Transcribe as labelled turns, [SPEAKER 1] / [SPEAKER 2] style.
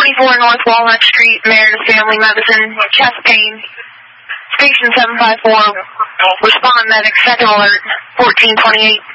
[SPEAKER 1] 24 North Walnut Street, Meredith Family Medicine, chest pain. Station 754, respond medic, second alert, 1428.